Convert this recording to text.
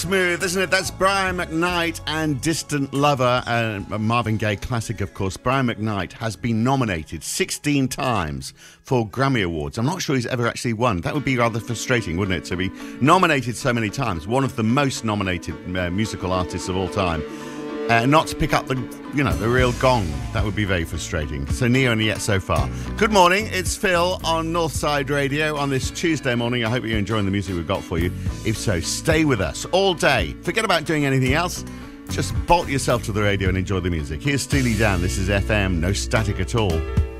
Smooth, isn't it? That's Brian McKnight and Distant Lover, a Marvin Gaye classic, of course. Brian McKnight has been nominated 16 times for Grammy Awards. I'm not sure he's ever actually won. That would be rather frustrating, wouldn't it, to be nominated so many times, one of the most nominated musical artists of all time, not to pick up the real gong. That would be very frustrating. So near and yet so far. Good morning, it's Phil on Northside Radio on this Tuesday morning. I hope you're enjoying the music we've got for you. If so, stay with us all day. Forget about doing anything else. Just bolt yourself to the radio and enjoy the music. Here's Steely Dan. This is FM, no static at all.